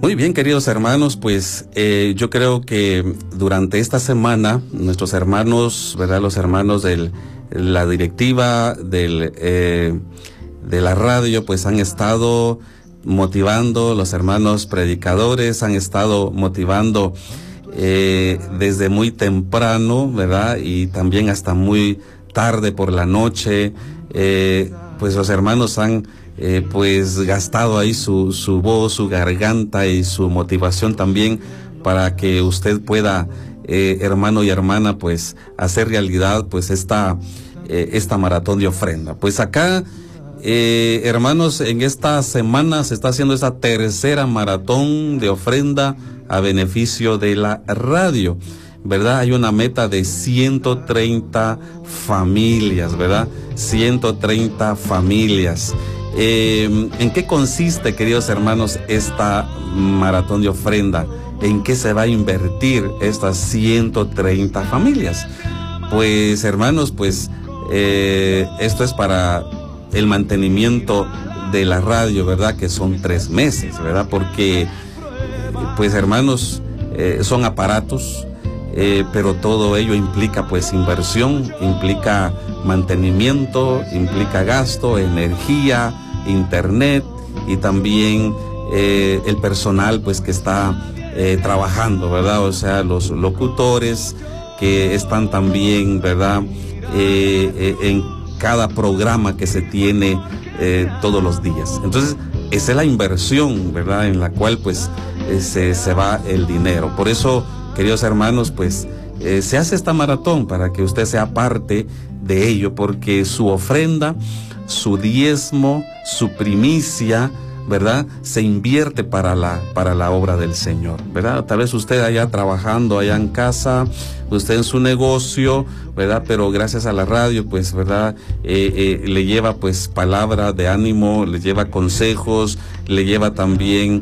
Muy bien, queridos hermanos, pues yo creo que durante esta semana nuestros hermanos, ¿verdad? Los hermanos de la directiva de la radio, pues han estado motivando, los hermanos predicadores han estado motivando desde muy temprano, ¿verdad? Y también hasta muy tarde por la noche, pues los hermanos han pues gastado ahí su voz, su garganta y su motivación también para que usted pueda, hermano y hermana, pues hacer realidad pues esta maratón de ofrenda. Pues acá, hermanos, en esta semana se está haciendo esta tercera maratón de ofrenda a beneficio de la radio, ¿verdad? Hay una meta de 130 familias, ¿verdad? 130 familias. ¿En qué consiste, queridos hermanos, esta maratón de ofrenda? ¿En qué se va a invertir estas 130 familias? Pues, hermanos, pues esto es para el mantenimiento de la radio, ¿verdad? Que son 3 meses, ¿verdad? Porque, pues, hermanos, son aparatos, pero todo ello implica, pues, inversión, implica mantenimiento, implica gasto, energía, internet y también el personal, pues, que está trabajando, ¿verdad? O sea, los locutores que están también, ¿verdad? En cada programa que se tiene todos los días. Entonces, esa es la inversión, ¿verdad? En la cual, pues, se va el dinero. Por eso, queridos hermanos, pues, se hace esta maratón para que usted sea parte de ello, porque su ofrenda, su diezmo, su primicia, ¿verdad? Se invierte para la obra del Señor, ¿verdad? Tal vez usted allá trabajando, allá en casa, usted en su negocio, ¿verdad? Pero gracias a la radio, pues, ¿verdad? Le lleva, pues, palabra de ánimo, le lleva consejos, le lleva también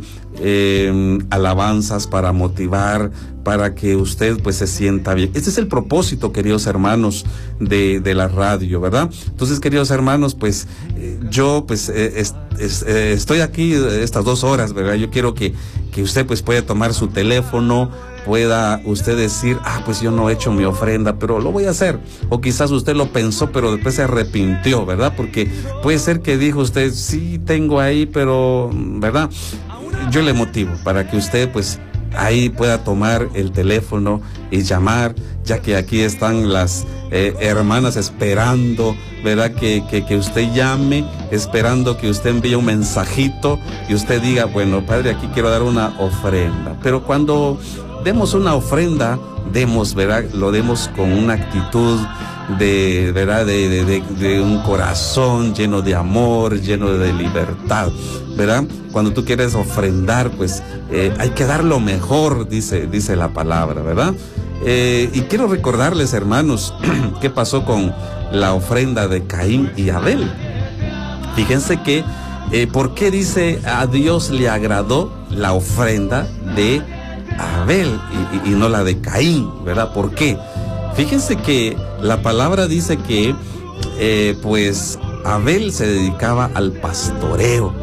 alabanzas para motivar, para que usted, pues, se sienta bien. Este es el propósito, queridos hermanos, de la radio, ¿verdad? Entonces, queridos hermanos, pues, yo, pues, estoy aquí estas 2 horas, ¿verdad? Yo quiero que usted, pues, pueda tomar su teléfono, pueda usted decir, pues yo no he hecho mi ofrenda, pero lo voy a hacer. O quizás usted lo pensó, pero después se arrepintió, ¿verdad? Porque puede ser que dijo usted, sí tengo ahí, pero, ¿verdad? Yo le motivo para que usted, pues, ahí pueda tomar el teléfono y llamar, ya que aquí están las hermanas esperando, ¿verdad? Que usted llame, esperando que usted envíe un mensajito y usted diga, bueno, padre, aquí quiero dar una ofrenda. Pero cuando demos una ofrenda, ¿verdad? Lo demos con una actitud de, ¿verdad? De un corazón lleno de amor, lleno de libertad, ¿verdad? Cuando tú quieres ofrendar, pues hay que dar lo mejor, dice la palabra, ¿verdad? Y quiero recordarles, hermanos, qué pasó con la ofrenda de Caín y Abel. Fíjense que, ¿por qué dice a Dios le agradó la ofrenda de Abel y no la de Caín, ¿verdad? ¿Por qué? Fíjense que la palabra dice que, pues, Abel se dedicaba al pastoreo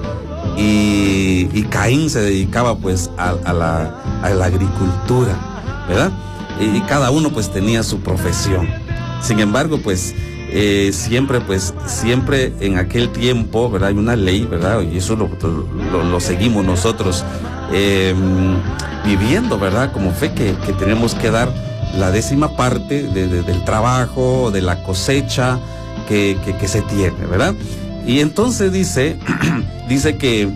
y Caín se dedicaba, pues, a la agricultura, ¿verdad? Y cada uno, pues, tenía su profesión. Sin embargo, pues, siempre en aquel tiempo, ¿verdad? Hay una ley, ¿verdad? Y eso lo seguimos nosotros viviendo, ¿verdad? Como fe que tenemos que dar la 10ª parte del trabajo, de la cosecha que se tiene, ¿verdad? Y entonces dice que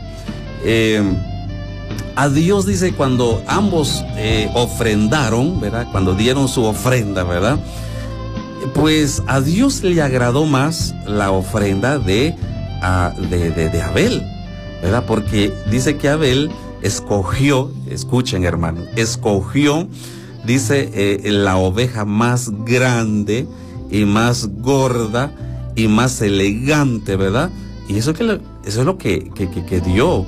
a Dios, dice, cuando ambos ofrendaron, ¿verdad? Cuando dieron su ofrenda, ¿verdad? Pues a Dios le agradó más la ofrenda de Abel, ¿verdad? Porque dice que Abel escogió, escuchen, hermano, escogió, dice, la oveja más grande y más gorda y más elegante, ¿verdad? Y eso es lo que dio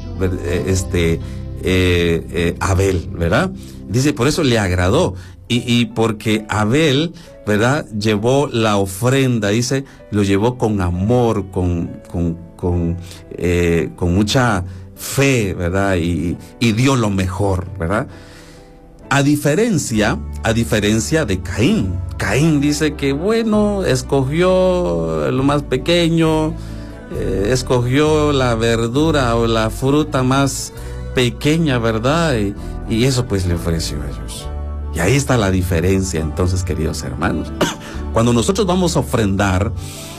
Abel, ¿verdad? Dice, por eso le agradó. Y porque Abel, ¿verdad?, llevó la ofrenda, dice, lo llevó con amor, con mucha fe, ¿verdad? Y dio lo mejor, ¿verdad? A diferencia de Caín. Caín dice que, bueno, escogió lo más pequeño, escogió la verdura o la fruta más pequeña, ¿verdad? Y eso pues le ofreció a ellos. Y ahí está la diferencia, entonces, queridos hermanos. Cuando nosotros vamos a ofrendar,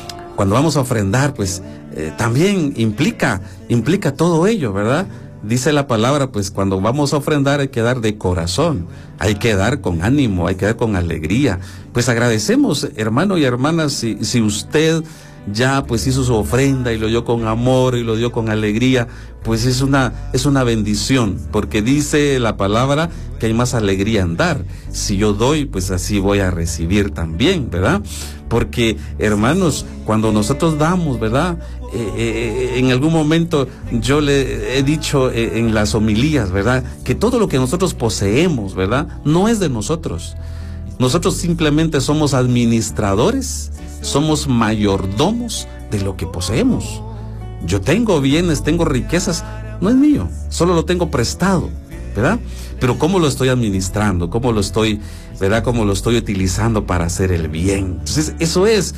pues también implica todo ello, ¿verdad? Dice la palabra, pues cuando vamos a ofrendar hay que dar de corazón, hay que dar con ánimo, hay que dar con alegría. Pues agradecemos, hermano y hermana, si usted ya pues hizo su ofrenda y lo dio con amor y lo dio con alegría, pues es una bendición, porque dice la palabra que hay más alegría en dar. Si yo doy, pues así voy a recibir también, ¿verdad? Porque, hermanos, cuando nosotros damos, ¿verdad? En algún momento yo le he dicho en las homilías, ¿verdad? Que todo lo que nosotros poseemos, ¿verdad? No es de nosotros. Nosotros simplemente somos administradores, somos mayordomos de lo que poseemos. Yo tengo bienes, tengo riquezas, no es mío, solo lo tengo prestado, ¿verdad? Pero ¿cómo lo estoy administrando? ¿Cómo lo estoy, verdad? ¿Cómo lo estoy utilizando para hacer el bien? Entonces, eso es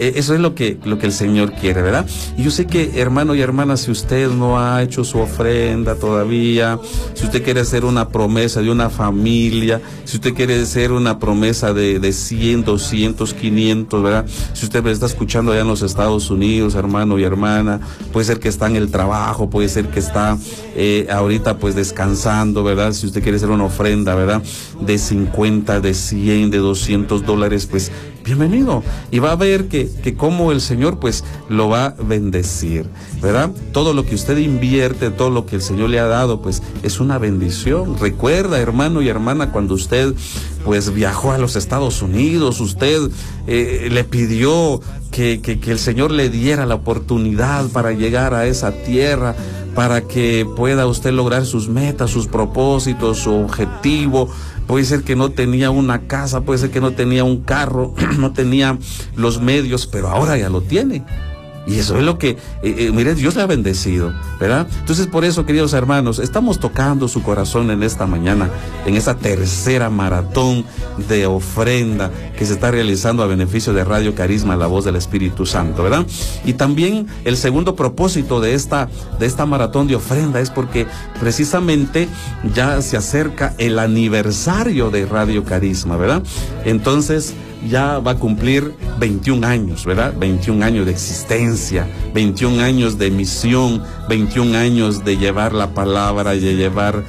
lo que el Señor quiere, ¿verdad? Y yo sé que, hermano y hermana, si usted no ha hecho su ofrenda todavía, si usted quiere hacer una promesa de una familia, si usted quiere hacer una promesa de 100, 200, 500, ¿verdad? Si usted me está escuchando allá en los Estados Unidos, hermano y hermana, puede ser que está en el trabajo, puede ser que está ahorita pues descansando, ¿verdad? Si usted quiere hacer una ofrenda, ¿verdad? De 50, de 100, de $200, pues bienvenido. Y va a ver que como el Señor pues lo va a bendecir, ¿verdad? Todo lo que usted invierte, todo lo que el Señor le ha dado, pues es una bendición. Recuerda, hermano y hermana, cuando usted pues viajó a los Estados Unidos, usted le pidió que el Señor le diera la oportunidad para llegar a esa tierra, para que pueda usted lograr sus metas, sus propósitos, su objetivo. Puede ser que no tenía una casa, puede ser que no tenía un carro, no tenía los medios, pero ahora ya lo tiene. Y eso es lo que, mire, Dios le ha bendecido, ¿verdad? Entonces, por eso, queridos hermanos, estamos tocando su corazón en esta mañana, en esta tercera maratón de ofrenda que se está realizando a beneficio de Radio Carisma, la voz del Espíritu Santo, ¿verdad? Y también el segundo propósito de esta maratón de ofrenda es porque precisamente ya se acerca el aniversario de Radio Carisma, ¿verdad? Entonces, ya va a cumplir 21 años, ¿verdad? 21 años de existencia, 21 años de misión, 21 años de llevar la palabra, de llevar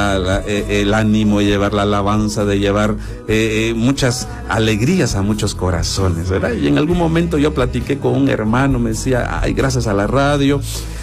el ánimo, de llevar la alabanza, de llevar muchas alegrías a muchos corazones, ¿verdad? Y en algún momento yo platiqué con un hermano, me decía, ay, gracias a la radio,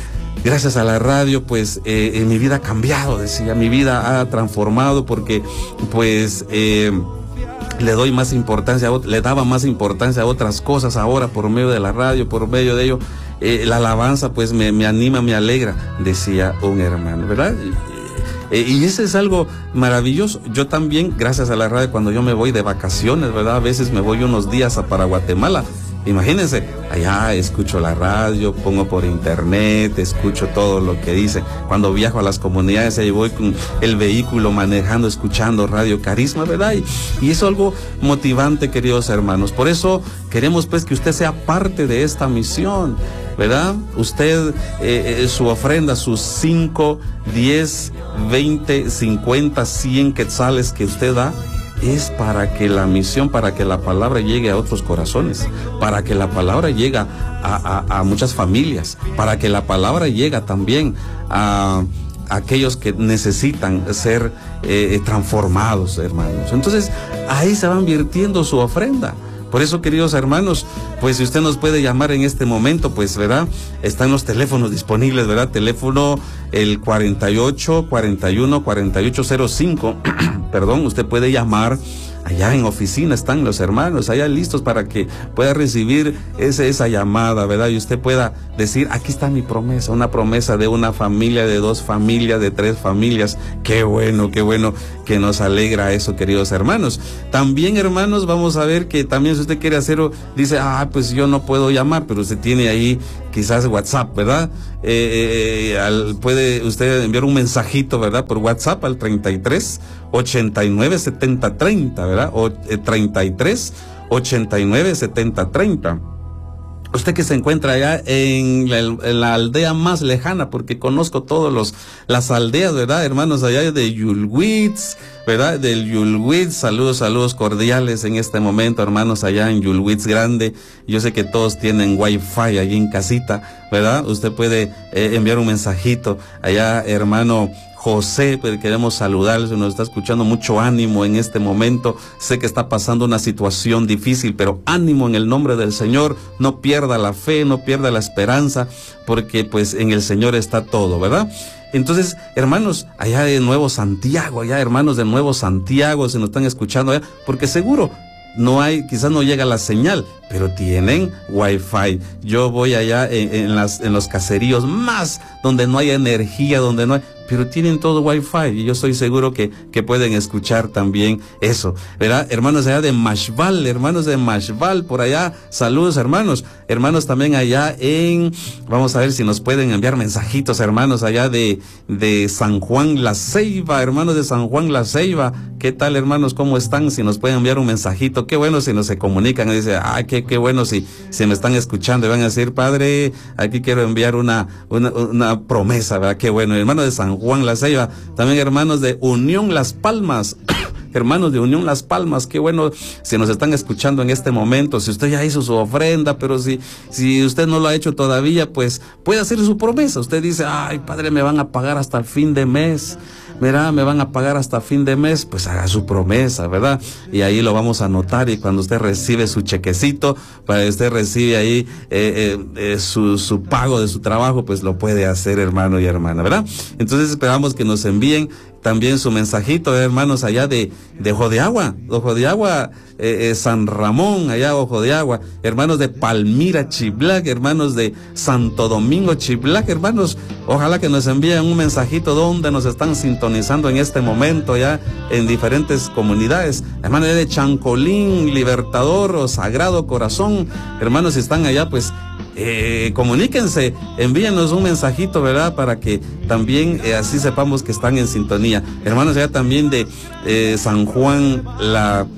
pues mi vida ha cambiado, decía, mi vida ha transformado porque pues le daba más importancia a otras cosas ahora por medio de la radio, por medio de ello, la alabanza pues me anima, me alegra, decía un hermano, ¿verdad? Y eso es algo maravilloso. Yo también, gracias a la radio, cuando yo me voy de vacaciones, ¿verdad? A veces me voy unos días para Guatemala. Imagínense, allá escucho la radio, pongo por internet, escucho todo lo que dice. Cuando viajo a las comunidades, ahí voy con el vehículo manejando, escuchando Radio Carisma, ¿verdad? Y eso es algo motivante, queridos hermanos. Por eso queremos pues que usted sea parte de esta misión, ¿verdad? Usted, su ofrenda, sus 5, 10, 20, 50, 100 quetzales que usted da, es para que la misión, para que la palabra llegue a otros corazones, para que la palabra llegue a muchas familias, para que la palabra llegue también a aquellos que necesitan ser transformados, hermanos. Entonces, ahí se va invirtiendo su ofrenda. Por eso, queridos hermanos, pues si usted nos puede llamar en este momento, pues, ¿verdad? Están los teléfonos disponibles, ¿verdad? Teléfono el 48 41 4805, perdón, usted puede llamar. Allá en oficina están los hermanos, allá listos para que pueda recibir esa llamada, ¿verdad? Y usted pueda decir, aquí está mi promesa, una promesa de una familia, de 2 familias, de 3 familias. Qué bueno que nos alegra eso, queridos hermanos. También, hermanos, vamos a ver que también si usted quiere hacerlo, dice, pues yo no puedo llamar, pero usted tiene ahí quizás WhatsApp, ¿verdad? Puede usted enviar un mensajito, ¿verdad? Por WhatsApp al 33 89 70 30, ¿verdad? O 33 89 70 30. Usted que se encuentra allá en la aldea más lejana, porque conozco todas las aldeas, ¿verdad? Hermanos allá de Yulwitz, ¿verdad? Del Yulwitz, saludos cordiales en este momento, hermanos allá en Yulwitz Grande. Yo sé que todos tienen wifi allí en casita, ¿verdad? Usted puede enviar un mensajito allá, hermano José, pues queremos saludarle, nos está escuchando, mucho ánimo en este momento. Sé que está pasando una situación difícil, pero ánimo en el nombre del Señor. No pierda la fe, no pierda la esperanza, porque pues en el Señor está todo, ¿verdad? Entonces, hermanos, allá de Nuevo Santiago, allá hermanos de Nuevo Santiago, se nos están escuchando allá, porque seguro quizás no llega la señal, pero tienen wifi. Yo voy allá en los caseríos más donde no hay energía, donde no hay, pero tienen todo wifi, y yo estoy seguro que pueden escuchar también eso, ¿verdad? Hermanos allá de Mashval, por allá, saludos hermanos también allá vamos a ver si nos pueden enviar mensajitos, hermanos allá de San Juan La Ceiba, hermanos de San Juan La Ceiba, ¿qué tal hermanos? ¿Cómo están? Si nos pueden enviar un mensajito, qué bueno si nos se comunican y dicen, qué bueno si me están escuchando y van a decir, padre, aquí quiero enviar una promesa, ¿verdad? Qué bueno, hermanos de San Juan La Ceiba, también hermanos de Unión Las Palmas, hermanos de Unión Las Palmas, qué bueno si nos están escuchando en este momento. Si usted ya hizo su ofrenda, pero si usted no lo ha hecho todavía, pues puede hacer su promesa. Usted dice, padre, me van a pagar hasta el fin de mes, ¿verdad? Me van a pagar hasta fin de mes, pues haga su promesa, ¿verdad? Y ahí lo vamos a anotar, y cuando usted recibe su chequecito, para usted recibe ahí su pago de su trabajo, pues lo puede hacer, hermano y hermana, ¿verdad? Entonces esperamos que nos envíen también su mensajito, hermanos allá de Ojo de Agua, San Ramón, allá Ojo de Agua, hermanos de Palmira, Chiblac, hermanos de Santo Domingo, Chiblac, hermanos, ojalá que nos envíen un mensajito donde nos están sintonizando en este momento ya en diferentes comunidades, hermanos de Chancolín, Libertador o Sagrado Corazón, hermanos, si están allá, pues comuníquense, envíenos un mensajito, ¿verdad? Para que también así sepamos que están en sintonía. Hermanos, allá también de San Juan La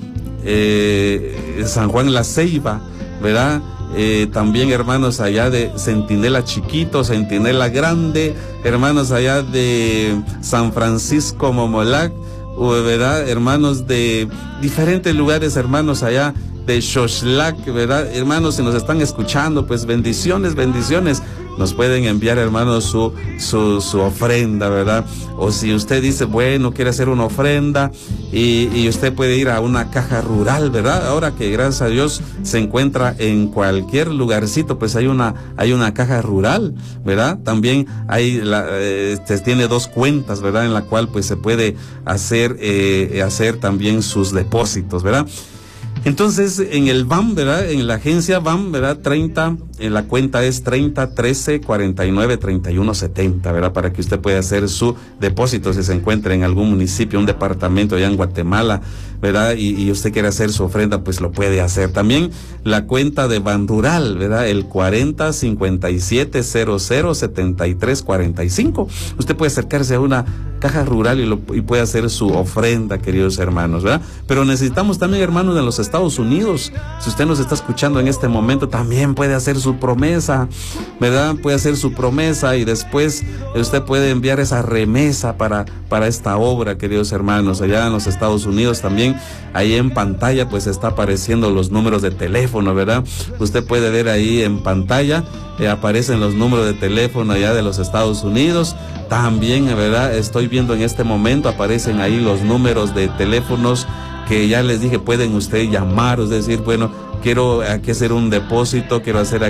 Ceiba, ¿verdad? También hermanos allá de Centinela Chiquito, Centinela Grande, hermanos allá de San Francisco Momolac, ¿verdad? Hermanos de diferentes lugares, hermanos allá de Xoxlac, ¿verdad? Hermanos, si nos están escuchando, pues bendiciones, nos pueden enviar, hermanos, su ofrenda, ¿verdad? O si usted dice, bueno, quiere hacer una ofrenda y usted puede ir a una caja rural, ¿verdad? Ahora que gracias a Dios se encuentra en cualquier lugarcito, pues hay una caja rural, ¿verdad? También tiene 2 cuentas, ¿verdad? En la cual pues se puede hacer también sus depósitos, ¿verdad? Entonces, en el BAM, ¿verdad? En la agencia BAM, ¿verdad? La cuenta es 30 13 49 31 70, ¿verdad? Para que usted pueda hacer su depósito si se encuentra en algún municipio, un departamento allá en Guatemala, ¿verdad? Y usted quiere hacer su ofrenda, pues lo puede hacer. También la cuenta de Ban Rural, ¿verdad? El 40 57 00 73 45. Usted puede acercarse a una caja rural y puede hacer su ofrenda, queridos hermanos, ¿verdad? Pero necesitamos también, hermanos, de los Estados Unidos. Si usted nos está escuchando en este momento, también puede hacer su promesa, ¿verdad? Puede hacer su promesa y después usted puede enviar esa remesa para esta obra, queridos hermanos, allá en los Estados Unidos también. Ahí en pantalla pues está apareciendo los números de teléfono, ¿verdad? Usted puede ver ahí en pantalla, aparecen los números de teléfono allá de los Estados Unidos. También, ¿verdad? Estoy viendo en este momento, aparecen ahí los números de teléfonos que ya les dije, pueden ustedes llamar, es decir, bueno, quiero aquí hacer un depósito, quiero hacer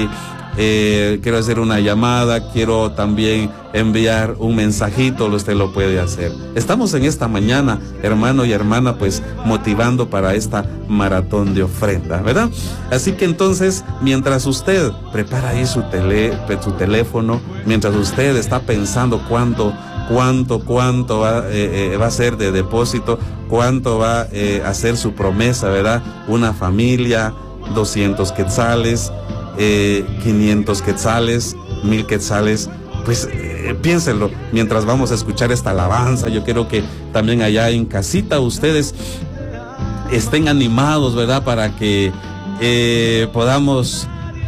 una llamada, quiero también enviar un mensajito, usted lo puede hacer. Estamos en esta mañana, hermano y hermana, pues motivando para esta maratón de ofrenda, ¿verdad? Así que entonces, mientras usted prepara ahí su teléfono, mientras usted está pensando cuánto va a ser de depósito, cuánto va a hacer su promesa, ¿verdad? Una familia, 200 quetzales, 500 quetzales, 1000 quetzales, pues piénsenlo mientras vamos a escuchar esta alabanza. Yo quiero que también allá en casita ustedes estén animados, ¿verdad? Para que podamos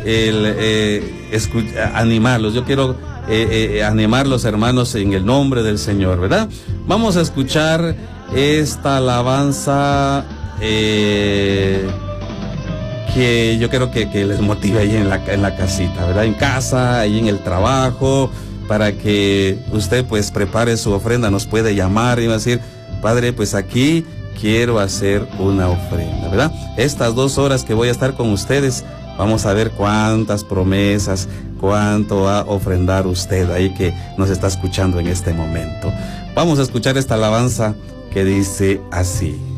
animarlos. Yo quiero animarlos, hermanos, en el nombre del Señor, ¿verdad? Vamos a escuchar esta alabanza que yo quiero que les motive ahí en la casita, ¿verdad? En casa, ahí en el trabajo, para que usted pues prepare su ofrenda. Nos puede llamar y va a decir: Padre, pues aquí quiero hacer una ofrenda, ¿verdad? Estas 2 horas que voy a estar con ustedes, vamos a ver cuántas promesas, cuánto va a ofrendar usted ahí que nos está escuchando en este momento. Vamos a escuchar esta alabanza que dice así.